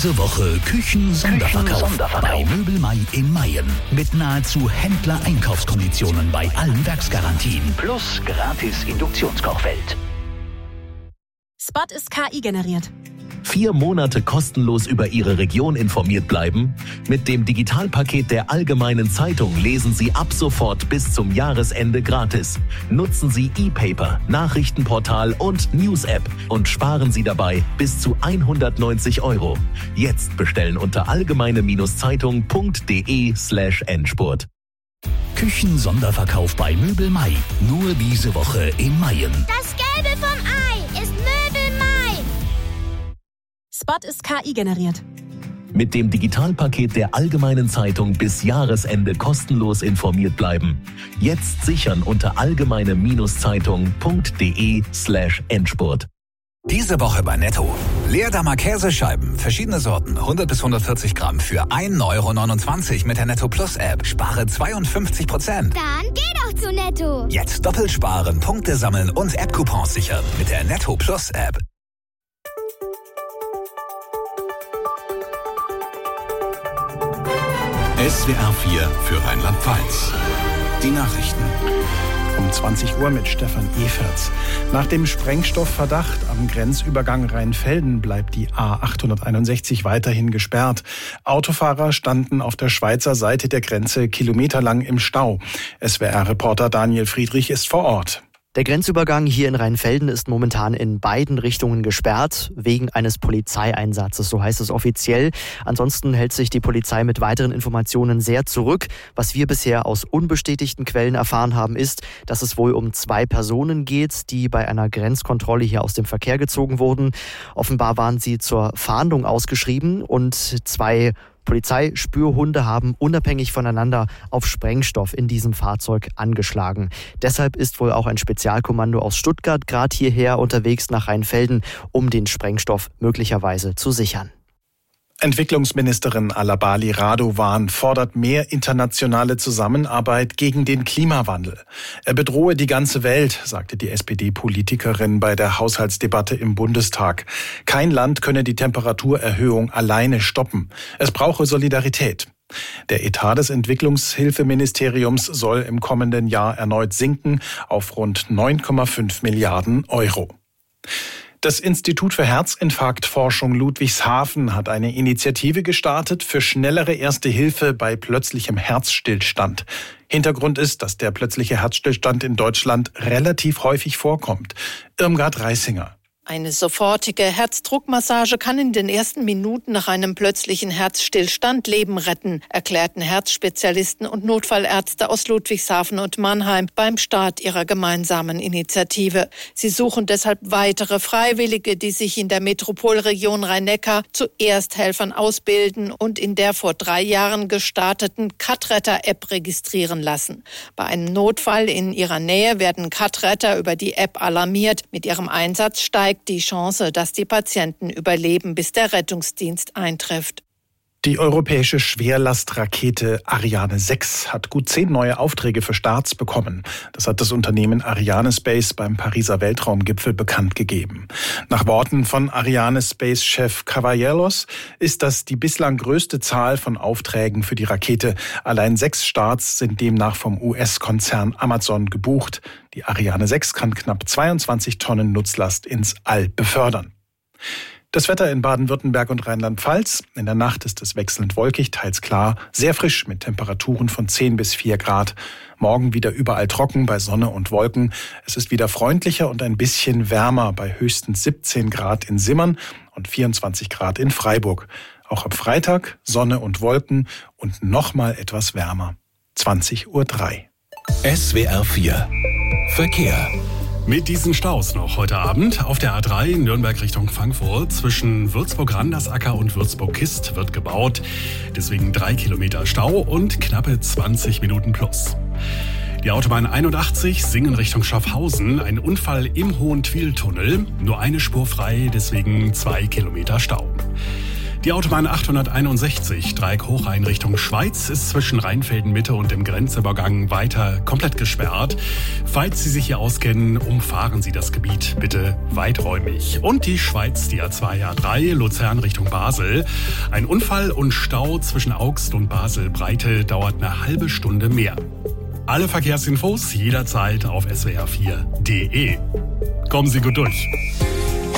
diese Woche Küchen-Sonderverkauf bei Möbel Mai in Mayen. Mit nahezu Händler-Einkaufskonditionen bei allen Werksgarantien. Plus gratis Induktionskochfeld. Spot ist KI generiert. 4 Monate kostenlos über Ihre Region informiert bleiben? Mit dem Digitalpaket der Allgemeinen Zeitung lesen Sie ab sofort bis zum Jahresende gratis. Nutzen Sie E-Paper, Nachrichtenportal und News-App und sparen Sie dabei bis zu 190 €. Jetzt bestellen unter allgemeine-zeitung.de/Endspurt. Küchen-Sonderverkauf bei Möbel Mai. Nur diese Woche in Mayen. Das Gelbe vom Ei ist Möbel Mai. Spot ist KI generiert. Mit dem Digitalpaket der Allgemeinen Zeitung bis Jahresende kostenlos informiert bleiben. Jetzt sichern unter allgemeine-zeitung.de/Endspurt. Diese Woche bei Netto. Leerdammer Käsescheiben, verschiedene Sorten, 100 bis 140 Gramm für 1,29 € mit der Netto Plus App. Spare 52%. Dann geh doch zu Netto. Jetzt doppelt sparen, Punkte sammeln und App-Coupons sichern mit der Netto Plus App. SWR 4 für Rheinland-Pfalz. Die Nachrichten. Um 20 Uhr mit Stefan Eferts. Nach dem Sprengstoffverdacht am Grenzübergang Rheinfelden bleibt die A861 weiterhin gesperrt. Autofahrer standen auf der Schweizer Seite der Grenze kilometerlang im Stau. SWR-Reporter Daniel Friedrich ist vor Ort. Der Grenzübergang hier in Rheinfelden ist momentan in beiden Richtungen gesperrt, wegen eines Polizeieinsatzes, so heißt es offiziell. Ansonsten hält sich die Polizei mit weiteren Informationen sehr zurück. Was wir bisher aus unbestätigten Quellen erfahren haben, ist, dass es wohl um 2 Personen geht, die bei einer Grenzkontrolle hier aus dem Verkehr gezogen wurden. Offenbar waren sie zur Fahndung ausgeschrieben und 2 Polizeispürhunde haben unabhängig voneinander auf Sprengstoff in diesem Fahrzeug angeschlagen. Deshalb ist wohl auch ein Spezialkommando aus Stuttgart gerade hierher unterwegs nach Rheinfelden, um den Sprengstoff möglicherweise zu sichern. Entwicklungsministerin Alabali Radovan fordert mehr internationale Zusammenarbeit gegen den Klimawandel. Er bedrohe die ganze Welt, sagte die SPD-Politikerin bei der Haushaltsdebatte im Bundestag. Kein Land könne die Temperaturerhöhung alleine stoppen. Es brauche Solidarität. Der Etat des Entwicklungshilfeministeriums soll im kommenden Jahr erneut sinken auf rund 9,5 Milliarden €. Das Institut für Herzinfarktforschung Ludwigshafen hat eine Initiative gestartet für schnellere Erste Hilfe bei plötzlichem Herzstillstand. Hintergrund ist, dass der plötzliche Herzstillstand in Deutschland relativ häufig vorkommt. Irmgard Reisinger. Eine sofortige Herzdruckmassage kann in den ersten Minuten nach einem plötzlichen Herzstillstand Leben retten, erklärten Herzspezialisten und Notfallärzte aus Ludwigshafen und Mannheim beim Start ihrer gemeinsamen Initiative. Sie suchen deshalb weitere Freiwillige, die sich in der Metropolregion Rhein-Neckar zu Ersthelfern ausbilden und in der vor 3 Jahren gestarteten Cut-Retter-App registrieren lassen. Bei einem Notfall in ihrer Nähe werden Cut-Retter über die App alarmiert. Mit ihrem Einsatz steigt die Chance, dass die Patienten überleben, bis der Rettungsdienst eintrifft. Die europäische Schwerlastrakete Ariane 6 hat gut 10 neue Aufträge für Starts bekommen. Das hat das Unternehmen Arianespace beim Pariser Weltraumgipfel bekannt gegeben. Nach Worten von Arianespace-Chef Cavallaros ist das die bislang größte Zahl von Aufträgen für die Rakete. Allein 6 Starts sind demnach vom US-Konzern Amazon gebucht. Die Ariane 6 kann knapp 22 Tonnen Nutzlast ins All befördern. Das Wetter in Baden-Württemberg und Rheinland-Pfalz. In der Nacht ist es wechselnd wolkig, teils klar, sehr frisch mit Temperaturen von 10 bis 4 Grad. Morgen wieder überall trocken bei Sonne und Wolken. Es ist wieder freundlicher und ein bisschen wärmer bei höchstens 17 Grad in Simmern und 24 Grad in Freiburg. Auch am Freitag Sonne und Wolken und nochmal etwas wärmer. 20:03 Uhr. SWR 4 Verkehr. Mit diesen Staus noch heute Abend auf der A3 Nürnberg Richtung Frankfurt zwischen Würzburg-Randersacker und Würzburg-Kist wird gebaut. Deswegen 3 Kilometer Stau und knappe 20 Minuten plus. Die Autobahn 81 Singen Richtung Schaffhausen. Ein Unfall im Hohentwiel-Tunnel. Nur eine Spur frei, deswegen 2 Kilometer Stau. Die Autobahn 861 Dreieck Hochrhein Richtung Schweiz ist zwischen Rheinfelden Mitte und dem Grenzübergang weiter komplett gesperrt. Falls Sie sich hier auskennen, umfahren Sie das Gebiet bitte weiträumig. Und die Schweiz, die A2, A3 Luzern Richtung Basel. Ein Unfall und Stau zwischen Augst und Basel-Breite dauert eine halbe Stunde mehr. Alle Verkehrsinfos jederzeit auf swr4.de. Kommen Sie gut durch.